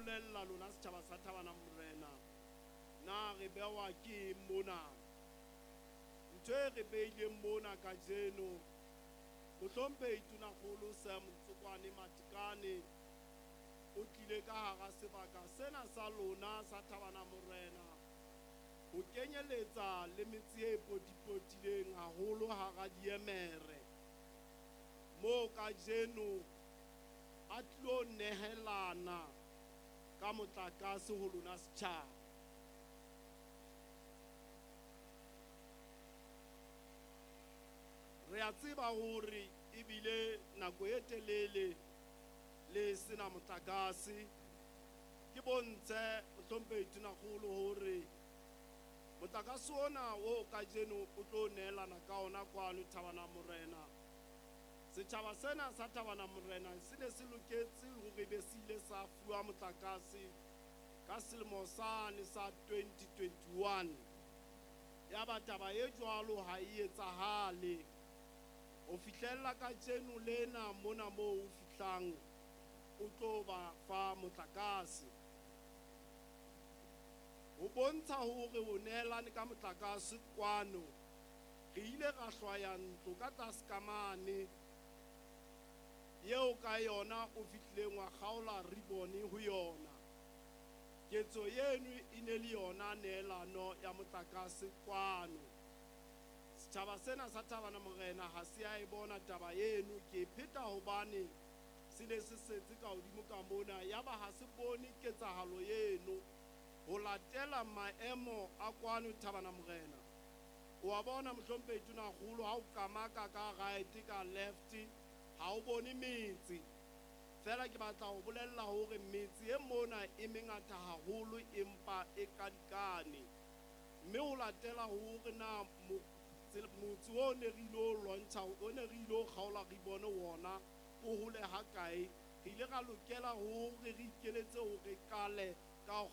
bolella lona setjhaba sa Thabana Morena na re bewa ke mona ntho e re beileng mona kajeno mohlompe Tonakgolo Sam Tsokwane Matekane o tlile ka hara sebaka sena sa lona sa Thabana Morena o kenyeletsa le metse e potipotileng haholo hara diemere mo kajeno a tlo nehelana ka motlakase ho lona setjhaba. Re a tseba hore ebile nako e telele le sena motlakase ke bontshe mohlompe Tonakgolo hore motlakase ona o kajeno o tlo nehelana ka ona kwano Thabana Morena. Setjhaba sena sa Thabana Morena se ne se loketse hore be se ile sa fuwa motlakase ka selemo sane sa 2021. Ya ba taba e jwalo ha e etsahale o fihlella ka tjeno lena mona moo o fihlang o tlo ba fa motlakase o bontsha hore o nehelane ka motlakase kwano. Re ile ra hlwaya ntlo ka tlase ka mane yeo ka yona o fihlileng wa kgaola ribone ho yona. Ketso yeno e ne le yona nehelano ya motlakase kwano. Setjhaba sena sa Thabana Morena ha se a e bona taba yeno ke pheta hobane se ne se setse ka hodimo ka mona ya ba ha se bone ketsahalo yeno ho latela maemo a kwano Thabana Morena. Wa bona mohlompe Tonakgolo ha o kamaka ka right ka left ha o bone metsi fela ke batla ho bolella hore metsi e mona e mengata haholo empa e kadikane mme o latela hore na motse o ne re ilo lontsha o ne re ilo kgaola re bone wona o hole ha kae re ile ra lokela hore re ikeletse hore kale ka ho